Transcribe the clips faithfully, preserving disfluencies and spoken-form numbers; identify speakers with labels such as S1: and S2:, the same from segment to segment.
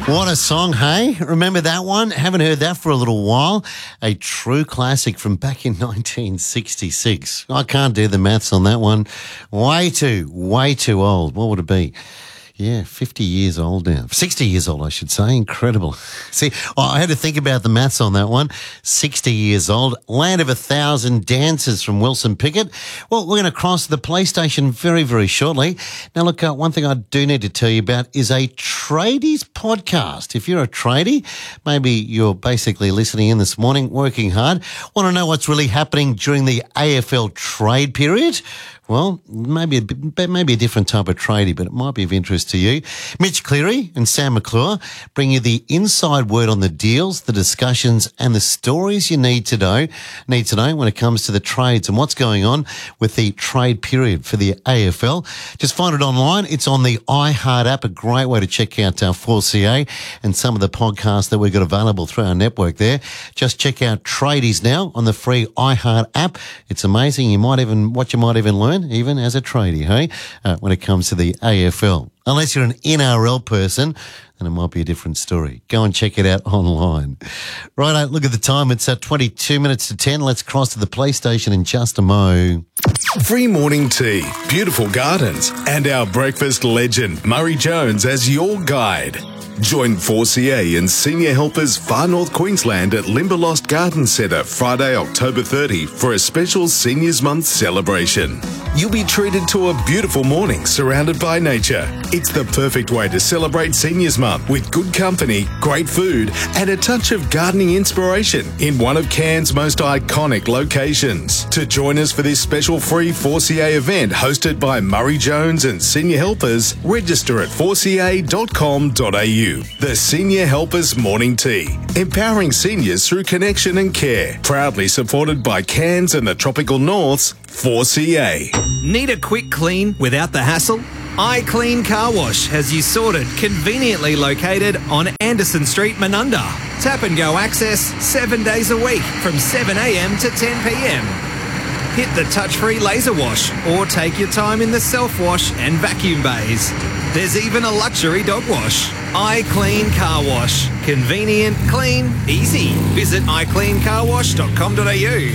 S1: What a song, hey? Remember that one? Haven't heard that for a little while. A true classic from back in nineteen sixty-six. I can't do the maths on that one. Way too, way too old. What would it be? Yeah, fifty years old now. sixty years old, I should say. Incredible. See, oh, I had to think about the maths on that one. sixty years old. Land of a Thousand Dances from Wilson Pickett. Well, we're going to cross the PlayStation very, very shortly. Now, look, uh, one thing I do need to tell you about is a tradies podcast. If you're a tradie, maybe you're basically listening in this morning, working hard, want to know what's really happening during the A F L trade period? Well, maybe a, bit- maybe a different type of tradie, but it might be of interest to you. Mitch Cleary and Sam McClure bring you the inside word on the deals, the discussions and the stories you need to know, need to know when it comes to the trades and what's going on with the trade period for the A F L. Just find it online. It's on the iHeart app, a great way to check out our four C A and some of the podcasts that we've got available through our network there. Just check out Tradies now on the free iHeart app. It's amazing. You might even, what you might even learn even as a tradie, hey, uh, when it comes to the A F L. Unless you're an N R L person, then it might be a different story. Go and check it out online. Right, look at the time. It's at twenty-two minutes to ten. Let's cross to the PlayStation in just a mo.
S2: Free morning tea, beautiful gardens, and our breakfast legend, Murray Jones, as your guide. Join four C A and Senior Helpers Far North Queensland at Limberlost Garden Centre Friday, October thirtieth for a special Seniors Month celebration. You'll be treated to a beautiful morning surrounded by nature. It's the perfect way to celebrate Seniors Month with good company, great food and a touch of gardening inspiration in one of Cairns' most iconic locations. To join us for this special free four C A event hosted by Murray Jones and Senior Helpers, register at four c a dot com dot a u. The Senior Helpers Morning Tea, empowering seniors through connection and care. Proudly supported by Cairns and the Tropical North's four C A.
S3: Need a quick clean without the hassle? iClean Car Wash has you sorted, conveniently located on Anderson Street, Menunda. Tap and go access seven days a week from seven a m to ten p m. Hit the touch-free laser wash or take your time in the self-wash and vacuum bays. There's even a luxury dog wash. iClean Car Wash. Convenient, clean, easy. Visit i clean car wash dot com dot a u.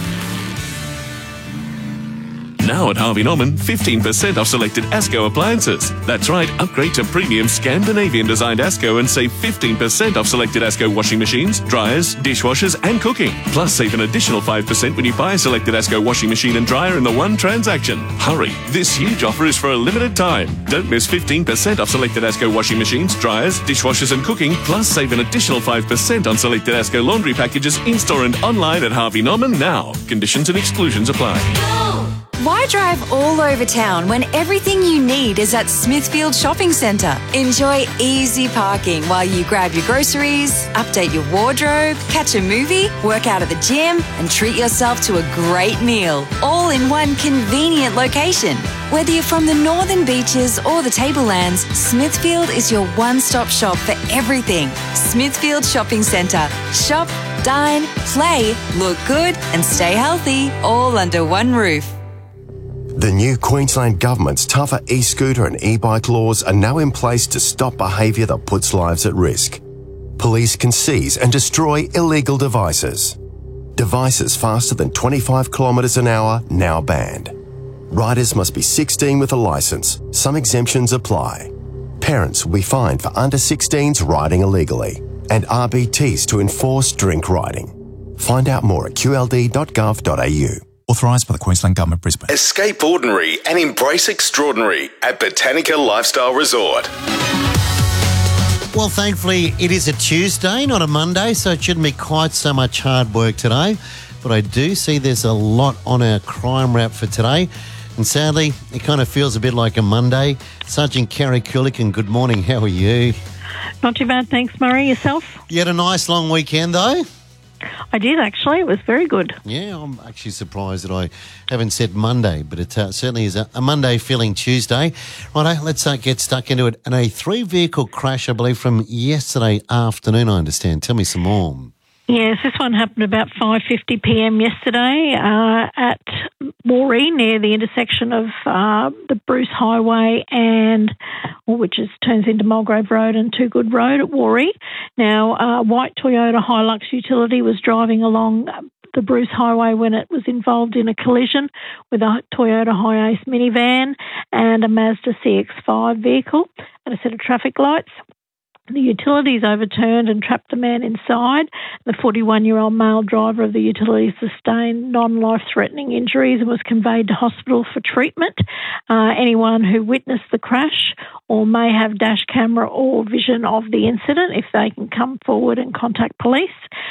S4: Now at Harvey Norman, fifteen percent off selected Asco appliances. That's right, upgrade to premium Scandinavian-designed Asco and save fifteen percent off selected Asco washing machines, dryers, dishwashers and cooking. Plus, save an additional five percent when you buy a selected Asco washing machine and dryer in the one transaction. Hurry, this huge offer is for a limited time. Don't miss fifteen percent off selected Asco washing machines, dryers, dishwashers and cooking. Plus, save an additional five percent on selected Asco laundry packages in-store and online at Harvey Norman now. Conditions and exclusions apply.
S5: Why drive all over town when everything you need is at Smithfield Shopping Centre? Enjoy easy parking while you grab your groceries, update your wardrobe, catch a movie, work out at the gym and treat yourself to a great meal, all in one convenient location. Whether you're from the Northern Beaches or the Tablelands, Smithfield is your one-stop shop for everything. Smithfield Shopping Centre. Shop, dine, play, look good and stay healthy, all under one roof.
S6: The new Queensland Government's tougher e-scooter and e-bike laws are now in place to stop behaviour that puts lives at risk. Police can seize and destroy illegal devices. Devices faster than twenty-five kilometres an hour now banned. Riders must be sixteen with a licence. Some exemptions apply. Parents will be fined for under sixteens riding illegally and R B Ts to enforce drink riding. Find out more at q l d dot gov dot a u.
S7: Authorised by the Queensland Government, Brisbane.
S2: Escape ordinary and embrace extraordinary at Botanica Lifestyle Resort.
S1: Well, thankfully, it is a Tuesday, not a Monday, so it shouldn't be quite so much hard work today. But I do see there's a lot on our crime wrap for today. And sadly, it kind of feels a bit like a Monday. Sergeant Kerry Coolican, good morning. How are you?
S8: Not too bad, thanks, Murray. Yourself?
S1: You had a nice long weekend, though?
S8: I did, actually. It was very good.
S1: Yeah, I'm actually surprised that I haven't said Monday, but it uh, certainly is a, a Monday feeling Tuesday. Righto, let's uh, get stuck into it. And a three-vehicle crash, I believe, from yesterday afternoon, I understand. Tell me some more.
S8: Yes, this one happened about five fifty p m yesterday uh, at Moree, near the intersection of uh, the Bruce Highway and, or which is turns into Mulgrave Road and Too Good Road at Moree. Now, a white Toyota Hilux utility was driving along the Bruce Highway when it was involved in a collision with a Toyota Hiace minivan and a Mazda C X five vehicle at a set of traffic lights. The utilities overturned and trapped the man inside. The forty-one-year-old male driver of the utility sustained non-life-threatening injuries and was conveyed to hospital for treatment. Uh, anyone who witnessed the crash or may have dash camera or vision of the incident, if they can come forward and contact police,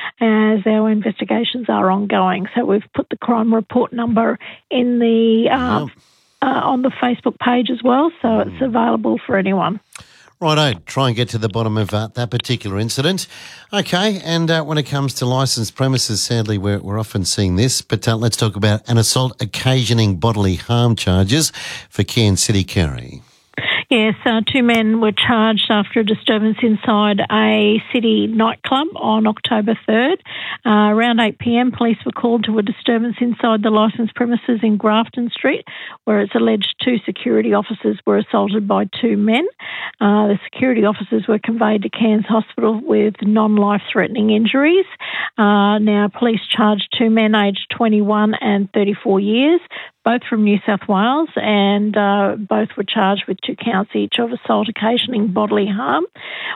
S8: as our investigations are ongoing. So we've put the crime report number in the uh, uh, on the Facebook page as well, so it's available for anyone.
S1: Righto, try and get to the bottom of uh, that particular incident. Okay, and uh, when it comes to licensed premises, sadly, we're, we're often seeing this, but uh, let's talk about an assault occasioning bodily harm charges for Cairns City, Kerry.
S8: Yes, uh, two men were charged after a disturbance inside a city nightclub on October third. Uh, around eight p m, police were called to a disturbance inside the licensed premises in Grafton Street, where it's alleged two security officers were assaulted by two men. Uh, the security officers were conveyed to Cairns Hospital with non-life-threatening injuries. Uh, now, police charged two men aged twenty-one and thirty-four years, both from New South Wales, and uh, both were charged with two counts each of assault occasioning bodily harm.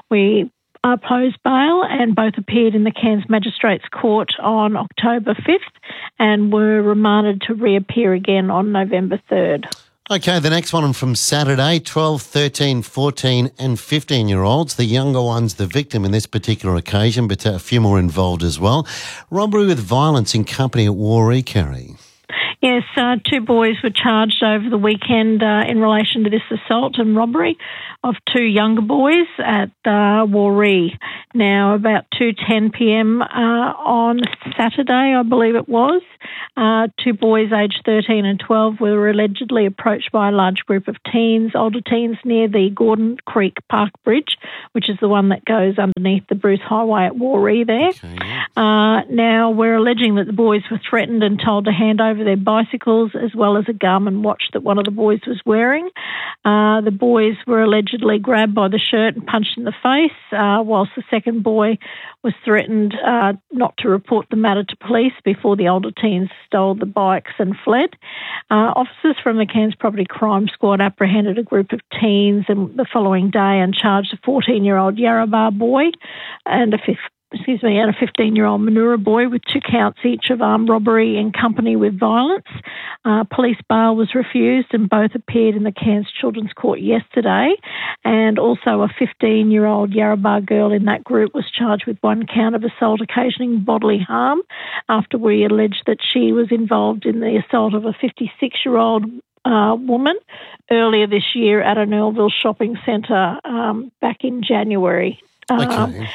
S8: We opposed bail and both appeared in the Cairns Magistrates Court on October fifth and were remanded to reappear again on November third.
S1: Okay, the next one from Saturday, twelve, thirteen, fourteen and fifteen-year-olds. The younger one's the victim in this particular occasion, but a few more involved as well. Robbery with violence in company at Moree, Kerry.
S8: Yes, uh, two boys were charged over the weekend uh, in relation to this assault and robbery of two younger boys at uh, Moree. Now, about two ten p m uh, on Saturday, I believe it was, uh, two boys aged thirteen and twelve were allegedly approached by a large group of teens, older teens, near the Gordon Creek Park Bridge, which is the one that goes underneath the Bruce Highway at Moree there. Okay. Uh, now, we're alleging that the boys were threatened and told to hand over their bicycles as well as a Garmin watch that one of the boys was wearing. Uh, the boys were allegedly grabbed by the shirt and punched in the face, uh, whilst the second boy was threatened uh, not to report the matter to police before the older teens stole the bikes and fled. Uh, officers from the Cairns Property Crime Squad apprehended a group of teens and the following day and charged a fourteen-year-old Yarrabah boy and a fifth excuse me, and a fifteen-year-old Manura boy with two counts each of armed robbery in company with violence. Uh, police bail was refused and both appeared in the Cairns Children's Court yesterday. And also a fifteen-year-old Yarrabah girl in that group was charged with one count of assault occasioning bodily harm after we alleged that she was involved in the assault of a fifty-six-year-old Uh, woman earlier this year at an Earlville shopping centre um, back in January. Um,
S1: Okay.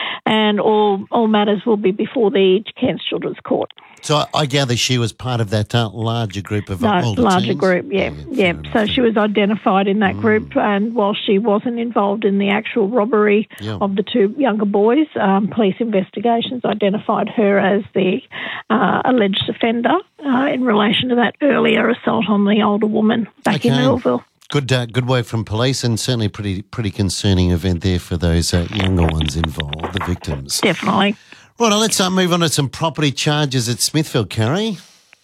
S8: And all all matters will be before the Cairns Children's Court.
S1: So I, I gather she was part of that uh, larger group of uh,
S8: No,
S1: older
S8: larger
S1: teens?
S8: group, yeah.
S1: Yeah,
S8: yeah. So she was identified in that mm. group, and while she wasn't involved in the actual robbery
S1: yeah.
S8: of the two younger boys, um, police investigations identified her as the uh, alleged offender uh, in relation to that earlier assault on the older woman back
S1: okay.
S8: in Earlville.
S1: Good, uh, good work from police, and certainly pretty, pretty concerning event there for those uh, younger ones involved, the victims.
S8: Definitely.
S1: Right, let's uh, move on to some property charges at Smithfield, Kerry.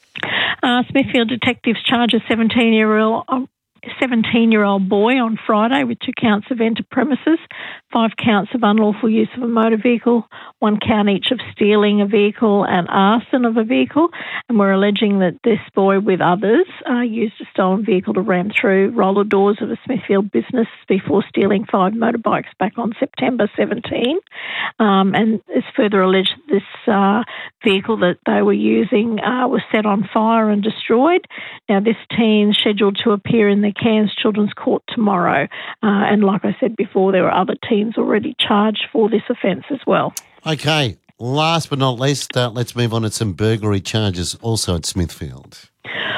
S8: Uh, Smithfield detectives charge a seventeen-year-old seventeen-year-old boy on Friday with two counts of enter premises, five counts of unlawful use of a motor vehicle, one count each of stealing a vehicle and arson of a vehicle. And we're alleging that this boy with others uh, used a stolen vehicle to ram through roller doors of a Smithfield business before stealing five motorbikes back on September seventeenth. Um, and it's further alleged that this uh, vehicle that they were using uh, was set on fire and destroyed. Now, this teen scheduled to appear in the Cairns Children's Court tomorrow. Uh, and like I said before, there are other teens already charged for this offence as well.
S1: Okay, last but not least, uh, let's move on to some burglary charges also at Smithfield.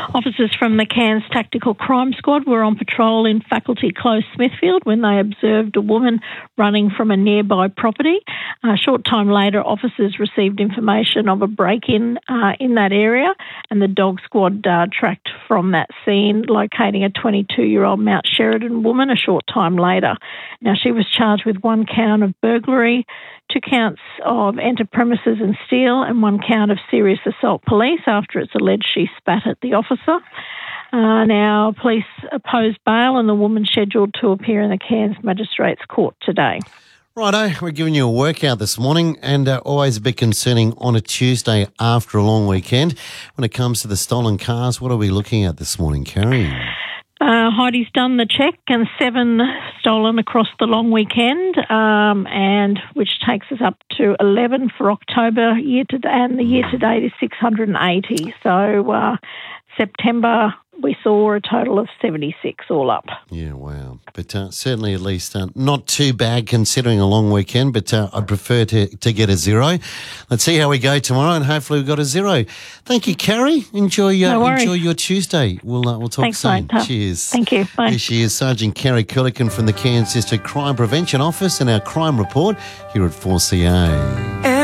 S8: Officers from the Cairns Tactical Crime Squad were on patrol in Faculty Close, Smithfield, when they observed a woman running from a nearby property. A short time later, officers received information of a break-in uh, in that area, and the dog squad uh, tracked from that scene, locating a twenty-two-year-old Mount Sheridan woman a short time later. Now, she was charged with one count of burglary, two counts of enter premises and steal, and one count of serious assault police after it's alleged she spat at the officer. Uh, now, police opposed bail and the woman scheduled to appear in the Cairns Magistrates Court today.
S1: Righto, we're giving you a workout this morning, and uh, always a bit concerning on a Tuesday after a long weekend. When it comes to the stolen cars, what are we looking at this morning, Carrie?
S8: Uh, Heidi's done the check, and seven stolen across the long weekend, um, and which takes us up to eleven for October year to and the year to date is six hundred eighty. So uh, September we saw a total of seventy-six all up.
S1: Yeah, wow. But uh, certainly at least uh, not too bad considering a long weekend, but uh, I'd prefer to, to get a zero. Let's see how we go tomorrow, and hopefully we've got a zero. Thank you, Carrie. Enjoy, uh,
S8: no
S1: enjoy your Tuesday. We'll, uh, we'll talk
S8: Thanks,
S1: soon.
S8: mate.
S1: Cheers.
S8: Thank you. Bye.
S1: Here she is, Sergeant Carrie Kulikan from the Cairns District Crime Prevention Office, and our crime report here at four C A.